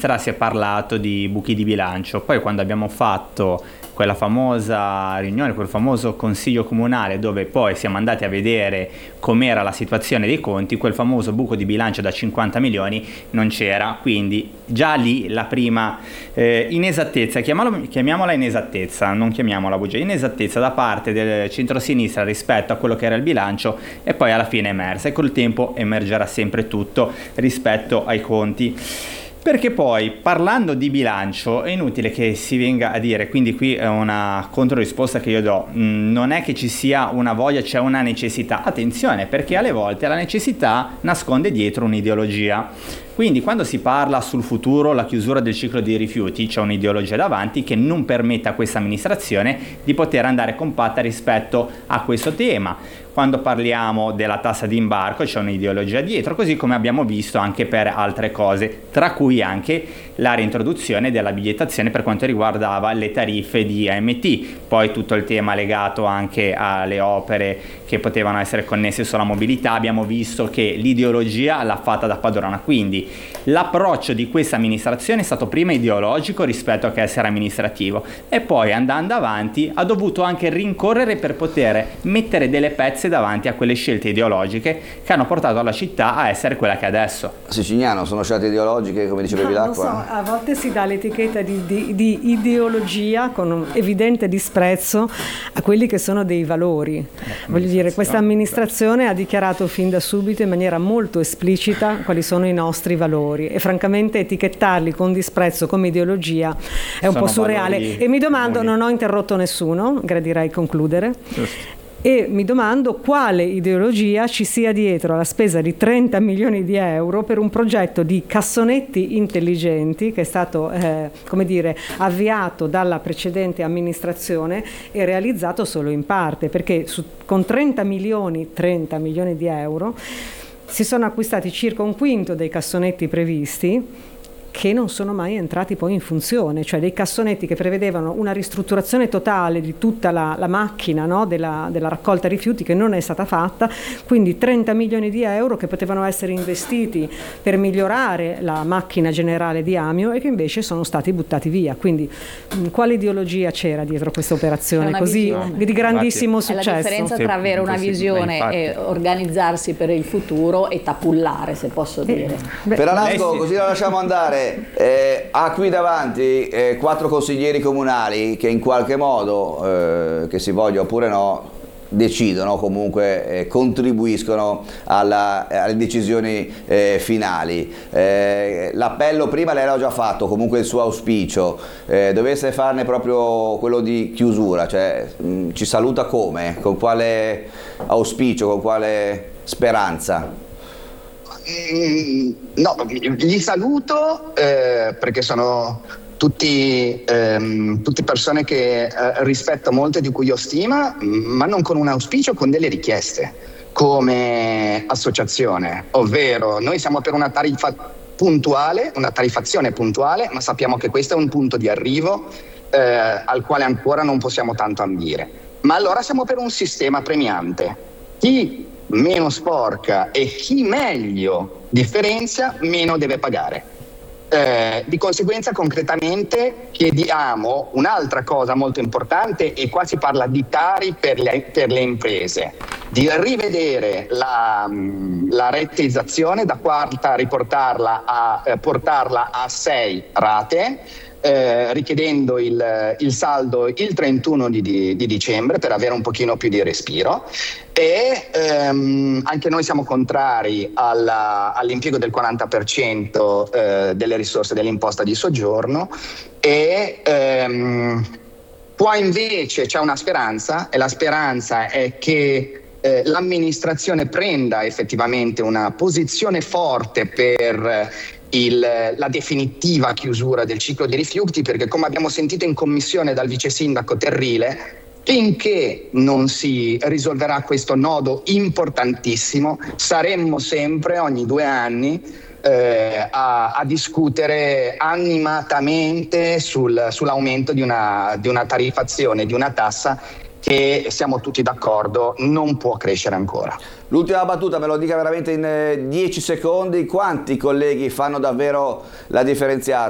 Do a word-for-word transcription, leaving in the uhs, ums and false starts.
sinistra si è parlato di buchi di bilancio. Poi quando abbiamo fatto quella famosa riunione, quel famoso consiglio comunale dove poi siamo andati a vedere com'era la situazione dei conti, quel famoso buco di bilancio da cinquanta milioni non c'era, quindi già lì la prima eh, inesattezza, chiamiamola, chiamiamola inesattezza, non chiamiamola bugia, inesattezza da parte del centrosinistra rispetto a quello che era il bilancio, e poi alla fine è emersa, e col tempo emergerà sempre tutto rispetto ai conti. Perché poi, parlando di bilancio, è inutile che si venga a dire, quindi qui è una controrisposta che io do, non è che ci sia una voglia, c'è una necessità. Attenzione, perché alle volte la necessità nasconde dietro un'ideologia. Quindi quando si parla sul futuro, la chiusura del ciclo dei rifiuti, c'è un'ideologia davanti che non permette a questa amministrazione di poter andare compatta rispetto a questo tema. Quando parliamo della tassa d'imbarco c'è un'ideologia dietro, così come abbiamo visto anche per altre cose, tra cui anche la reintroduzione della bigliettazione per quanto riguardava le tariffe di A M T, poi tutto il tema legato anche alle opere che potevano essere connesse sulla mobilità. Abbiamo visto che l'ideologia l'ha fatta da padrona, quindi l'approccio di questa amministrazione è stato prima ideologico rispetto a che essere amministrativo, e poi andando avanti ha dovuto anche rincorrere per poter mettere delle pezze davanti a quelle scelte ideologiche che hanno portato la città a essere quella che è adesso. Siciliano, sono scelte ideologiche, come diceva Vilacqua? No, so, a volte si dà l'etichetta di, di, di ideologia con un evidente disprezzo a quelli che sono dei valori. Eh, Voglio dire, questa amministrazione ha dichiarato fin da subito in maniera molto esplicita quali sono i nostri valori, e francamente etichettarli con disprezzo come ideologia è un sono po' surreale. E mi domando, comuni. Non ho interrotto nessuno, gradirei concludere. Giusto. E mi domando quale ideologia ci sia dietro alla spesa di trenta milioni di euro per un progetto di cassonetti intelligenti che è stato eh, come dire, avviato dalla precedente amministrazione e realizzato solo in parte, perché su, con trenta milioni di euro si sono acquistati circa un quinto dei cassonetti previsti, che non sono mai entrati poi in funzione, cioè dei cassonetti che prevedevano una ristrutturazione totale di tutta la, la macchina, no, della, della raccolta rifiuti, che non è stata fatta, quindi trenta milioni di euro che potevano essere investiti per migliorare la macchina generale di Amio e che invece sono stati buttati via. Quindi mh, quale ideologia c'era dietro questa operazione così visione. di grandissimo Infatti, successo? È la differenza tra avere una visione Infatti. e organizzarsi per il futuro e tapullare, se posso dire. Beh, per Alasco, così la lasciamo andare. Eh, ha qui davanti eh, quattro consiglieri comunali che in qualche modo, eh, che si voglia oppure no, decidono, comunque eh, contribuiscono alla, alle decisioni eh, finali. Eh, l'appello prima lei l'ha già fatto, comunque il suo auspicio, eh, dovesse farne proprio quello di chiusura, cioè mh, ci saluta come? Con quale auspicio, con quale speranza? No, li saluto eh, perché sono tutti, ehm, tutti persone che eh, rispetto molto e di cui io stima, ma non con un auspicio, con delle richieste come associazione, ovvero noi siamo per una tariffa puntuale, una tariffazione puntuale, ma sappiamo che questo è un punto di arrivo eh, al quale ancora non possiamo tanto ambire. Ma allora siamo per un sistema premiante. Chi meno sporca e chi meglio differenzia, meno deve pagare. Eh, di conseguenza, concretamente chiediamo un'altra cosa molto importante, e qua si parla di Tari per le, per le imprese, di rivedere la, la rateizzazione, da quarta riportarla a eh, portarla a sei rate, Eh, richiedendo il, il saldo il trentuno di, di, di dicembre per avere un pochino più di respiro, e ehm, anche noi siamo contrari alla, all'impiego del quaranta per cento eh, delle risorse dell'imposta di soggiorno, e ehm, qua invece c'è una speranza, e la speranza è che eh, l'amministrazione prenda effettivamente una posizione forte per Il, la definitiva chiusura del ciclo dei rifiuti, perché come abbiamo sentito in commissione dal vice sindaco Terrile, finché non si risolverà questo nodo importantissimo, saremmo sempre ogni due anni eh, a, a discutere animatamente sul, sull'aumento di una, di una tariffazione, di una tassa che, siamo tutti d'accordo, non può crescere ancora. L'ultima battuta, me lo dica veramente in dieci secondi, quanti colleghi fanno davvero la differenziata?